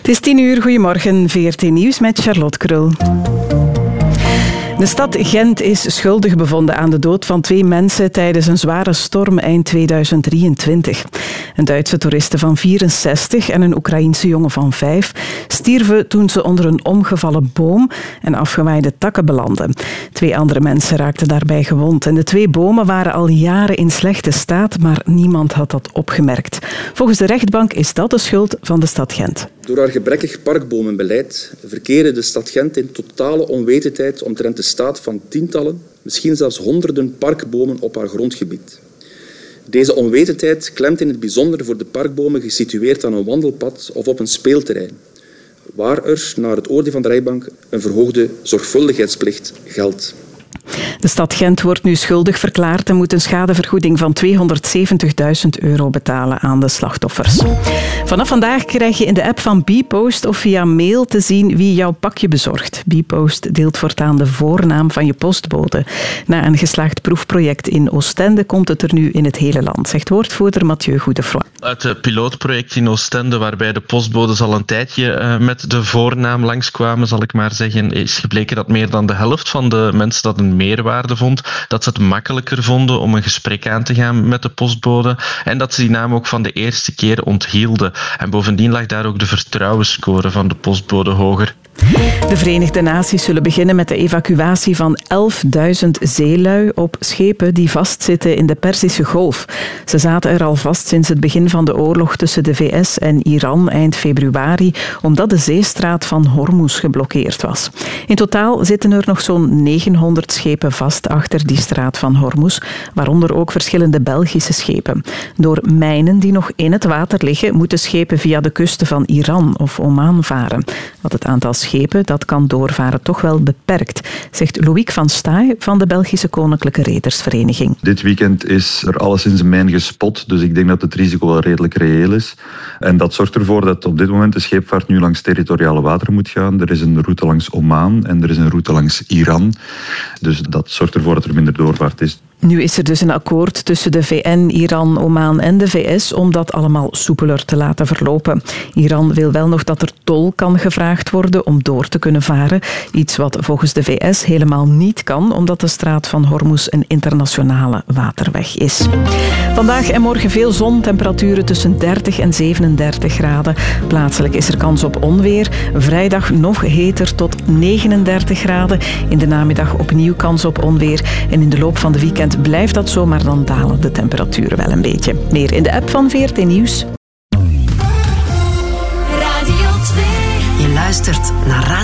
Het is 10:00, goedemorgen, VRT Nieuws met Charlotte Krul. De stad Gent is schuldig bevonden aan de dood van 2 mensen tijdens een zware storm eind 2023. Een Duitse toeriste van 64 en een Oekraïense jongen van 5 stierven toen ze onder een omgevallen boom en afgewaaide takken belanden. 2 andere mensen raakten daarbij gewond. En de 2 bomen waren al jaren in slechte staat, maar niemand had dat opgemerkt. Volgens de rechtbank is dat de schuld van de stad Gent. Door haar gebrekkig parkbomenbeleid verkeerde de stad Gent in totale onwetendheid omtrent de staat van tientallen, misschien zelfs honderden parkbomen op haar grondgebied. Deze onwetendheid klemt in het bijzonder voor de parkbomen gesitueerd aan een wandelpad of op een speelterrein, waar er, naar het oordeel van de rechtbank, een verhoogde zorgvuldigheidsplicht geldt. De stad Gent wordt nu schuldig verklaard en moet een schadevergoeding van €270.000 betalen aan de slachtoffers. Vanaf vandaag krijg je in de app van Bpost of via mail te zien wie jouw pakje bezorgt. Bpost deelt voortaan de voornaam van je postbode. Na een geslaagd proefproject in Oostende komt het er nu in het hele land, zegt woordvoerder Mathieu Goedefroy. Uit het pilootproject in Oostende, waarbij de postbodes al een tijdje met de voornaam langskwamen, zal ik maar zeggen, is gebleken dat meer dan de helft van de mensen dat een meerwaarde vond, dat ze het makkelijker vonden om een gesprek aan te gaan met de postbode en dat ze die naam ook van de eerste keer onthielden. En bovendien lag daar ook de vertrouwensscore van de postbode hoger. De Verenigde Naties zullen beginnen met de evacuatie van 11.000 zeelui op schepen die vastzitten in de Perzische Golf. Ze zaten er al vast sinds het begin van de oorlog tussen de VS en Iran eind februari, omdat de zeestraat van Hormuz geblokkeerd was. In totaal zitten er nog zo'n 900 schepen vast achter die straat van Hormuz, waaronder ook verschillende Belgische schepen. Door mijnen die nog in het water liggen, moeten schepen via de kusten van Iran of Oman varen. Wat het aantal schepen dat kan doorvaren toch wel beperkt, zegt Loïc van Staaij van de Belgische Koninklijke Redersvereniging. Dit weekend is er alleszins een mijn gespot, dus ik denk dat het risico wel redelijk reëel is. En dat zorgt ervoor dat op dit moment de scheepvaart nu langs territoriale wateren moet gaan. Er is een route langs Oman en er is een route langs Iran. Dus dat zorgt ervoor dat er minder doorvaart is. Nu is er dus een akkoord tussen de VN, Iran, Oman en de VS om dat allemaal soepeler te laten verlopen. Iran wil wel nog dat er tol kan gevraagd worden om door te kunnen varen. Iets wat volgens de VS helemaal niet kan, omdat de straat van Hormuz een internationale waterweg is. Vandaag en morgen veel zon, temperaturen tussen 30 en 37 graden. Plaatselijk is er kans op onweer. Vrijdag nog heter tot 39 graden. In de namiddag opnieuw kans op onweer. En in de loop van de weekend blijft dat zo, maar dan dalen de temperaturen wel een beetje. Meer in de app van VRT Nieuws. Radio 2. Je luistert naar Radio